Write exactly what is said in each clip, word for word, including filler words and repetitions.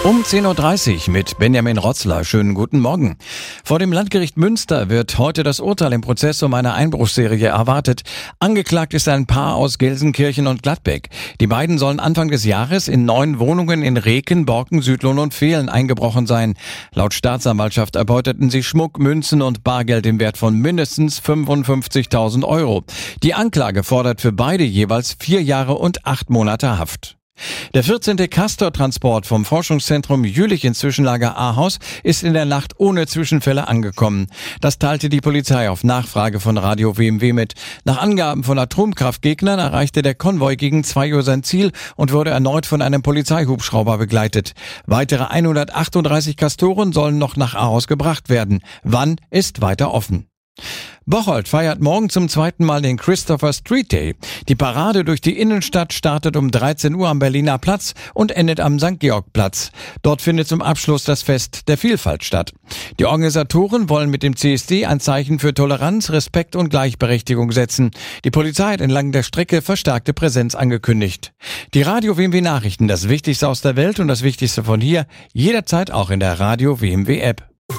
Um zehn Uhr dreißig mit Benjamin Rotzler. Schönen guten Morgen. Vor dem Landgericht Münster wird heute das Urteil im Prozess um eine Einbruchsserie erwartet. Angeklagt ist ein Paar aus Gelsenkirchen und Gladbeck. Die beiden sollen Anfang des Jahres in neun Wohnungen in Reken, Borken, Südlohn und Vehlen eingebrochen sein. Laut Staatsanwaltschaft erbeuteten sie Schmuck, Münzen und Bargeld im Wert von mindestens fünfundfünfzigtausend Euro. Die Anklage fordert für beide jeweils vier Jahre und acht Monate Haft. Der vierzehnte Castor-Transport vom Forschungszentrum Jülich ins Zwischenlager Ahaus ist in der Nacht ohne Zwischenfälle angekommen. Das teilte die Polizei auf Nachfrage von Radio W M W mit. Nach Angaben von Atomkraftgegnern erreichte der Konvoi gegen zwei Uhr sein Ziel und wurde erneut von einem Polizeihubschrauber begleitet. Weitere hundertachtunddreißig Castoren sollen noch nach Ahaus gebracht werden. Wann ist weiter offen. Bocholt feiert morgen zum zweiten Mal den Christopher Street Day. Die Parade durch die Innenstadt startet um dreizehn Uhr am Berliner Platz und endet am Sankt Georg Platz. Dort findet zum Abschluss das Fest der Vielfalt statt. Die Organisatoren wollen mit dem C S D ein Zeichen für Toleranz, Respekt und Gleichberechtigung setzen. Die Polizei hat entlang der Strecke verstärkte Präsenz angekündigt. Die Radio W M W Nachrichten, das Wichtigste aus der Welt und das Wichtigste von hier, jederzeit auch in der Radio W M W App.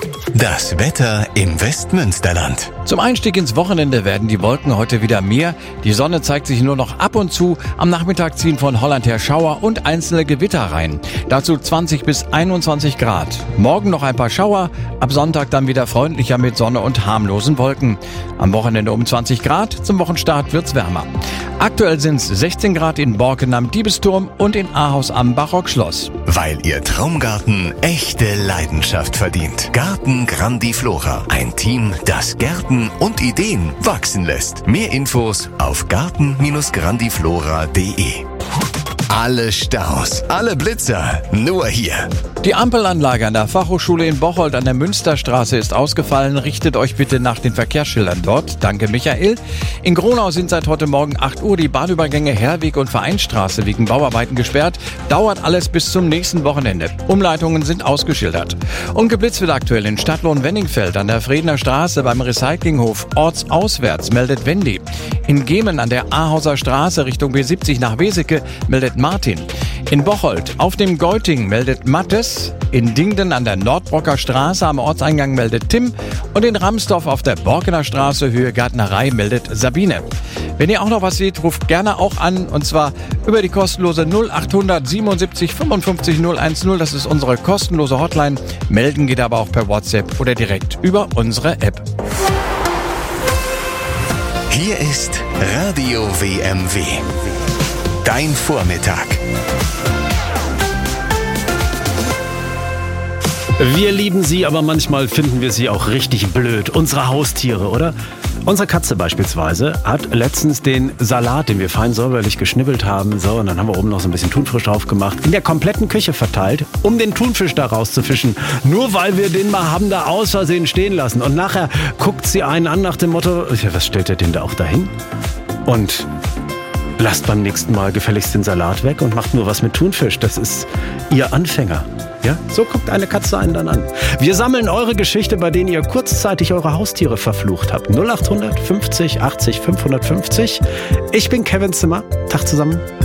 Das Wetter im Westmünsterland. Zum Einstieg ins Wochenende werden die Wolken heute wieder mehr. Die Sonne zeigt sich nur noch ab und zu. Am Nachmittag ziehen von Holland her Schauer und einzelne Gewitter rein. Dazu zwanzig bis einundzwanzig Grad. Morgen noch ein paar Schauer. Ab Sonntag dann wieder freundlicher mit Sonne und harmlosen Wolken. Am Wochenende um zwanzig Grad. Zum Wochenstart wird's wärmer. Aktuell sind's sechzehn Grad in Borken am Diebesturm und in Ahaus am Barockschloss. Weil Ihr Traumgarten echte Leidenschaft verdient. Garten Grandiflora. Ein Team, das Gärten und Ideen wachsen lässt. Mehr Infos auf garten grandiflora punkt de. Alle Staus, alle Blitzer, nur hier. Die Ampelanlage an der Fachhochschule in Bocholt an der Münsterstraße ist ausgefallen. Richtet euch bitte nach den Verkehrsschildern dort. Danke, Michael. In Gronau sind seit heute Morgen acht Uhr die Bahnübergänge Herweg und Vereinstraße wegen Bauarbeiten gesperrt. Dauert alles bis zum nächsten Wochenende. Umleitungen sind ausgeschildert. Und geblitzt wird aktuell in Stadtlohn-Wenningfeld an der Fredener Straße beim Recyclinghof ortsauswärts, meldet Wendy. In Gemen an der Ahauser Straße Richtung B siebzig nach Weseke meldet Martin. In Bocholt auf dem Geuting meldet Mattes. In Dingden an der Nordbrocker Straße am Ortseingang meldet Tim. Und in Ramsdorf auf der Borkener Straße Höhe Gärtnerei meldet Sabine. Wenn ihr auch noch was seht, ruft gerne auch an. Und zwar über die kostenlose null achthundert siebenundsiebzig fünfundfünfzig null eins null. Das ist unsere kostenlose Hotline. Melden geht aber auch per WhatsApp oder direkt über unsere App. Hier ist Radio W M W. Dein Vormittag. Wir lieben sie, aber manchmal finden wir sie auch richtig blöd. Unsere Haustiere, oder? Unsere Katze beispielsweise hat letztens den Salat, den wir fein säuberlich geschnibbelt haben, so, und dann haben wir oben noch so ein bisschen Thunfisch drauf gemacht, in der kompletten Küche verteilt, um den Thunfisch da rauszufischen. Nur weil wir den mal haben da aus Versehen stehen lassen. Und nachher guckt sie einen an nach dem Motto, ja, was stellt der denn da auch dahin? Und lasst beim nächsten Mal gefälligst den Salat weg und macht nur was mit Thunfisch. Das ist ihr Anfänger. Ja, so guckt eine Katze einen dann an. Wir sammeln eure Geschichte, bei denen ihr kurzzeitig eure Haustiere verflucht habt. null achthundert fünfzig achtzig fünfhundertfünfzig. Ich bin Kevin Zimmer. Tag zusammen.